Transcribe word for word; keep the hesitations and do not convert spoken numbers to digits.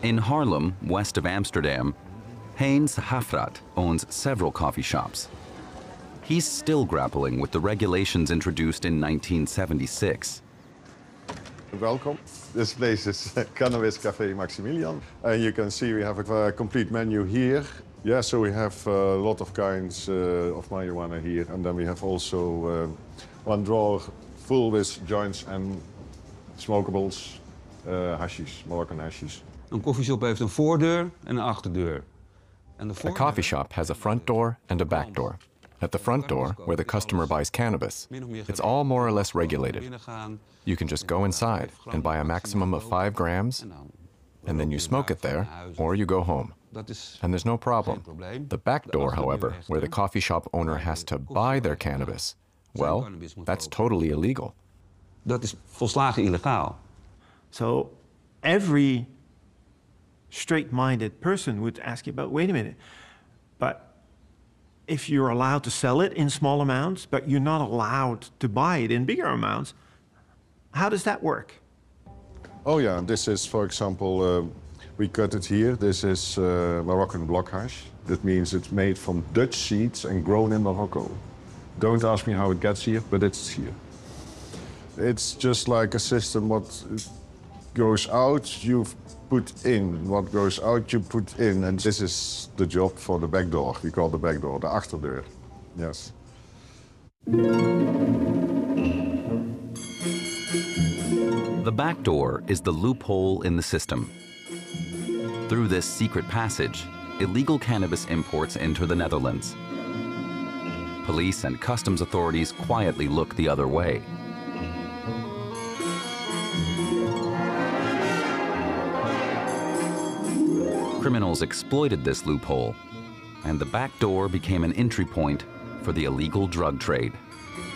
In Haarlem, west of Amsterdam, Heinz Hafrat owns several coffee shops. He's still grappling with the regulations introduced in nineteen seventy-six. Welcome. This place is Cannabis Café Maximilian. And you can see we have a complete menu here. Yeah, so we have a lot of kinds uh, of marijuana here. And then we have also uh, one drawer full with joints and smokables, uh, hashish, Moroccan hashish. Een koffieshop heeft een voordeur en een achterdeur. A coffee shop has a front door and a back door. At the front door, where the customer buys cannabis, it's all more or less regulated. You can just go inside and buy a maximum of five grams, and then you smoke it there, or you go home. And there's no problem. The back door, however, where the coffee shop owner has to buy their cannabis, well, that's totally illegal. Dat is volslagen illegaal. So every straight-minded person would ask you about, wait a minute, but if you're allowed to sell it in small amounts, but you're not allowed to buy it in bigger amounts, how does that work? Oh yeah, this is, for example, uh, we cut it here. This is uh, Moroccan block hash. That means it's made from Dutch seeds and grown in Morocco. Don't ask me how it gets here, but it's here. It's just like a system, what goes out, you put in. What goes out, you put in. And this is the job for the back door. We call the back door, the achterdeur. Yes. The back door is the loophole in the system. Through this secret passage, illegal cannabis imports enter the Netherlands. Police and customs authorities quietly look the other way. Criminals exploited this loophole, and the back door became an entry point for the illegal drug trade.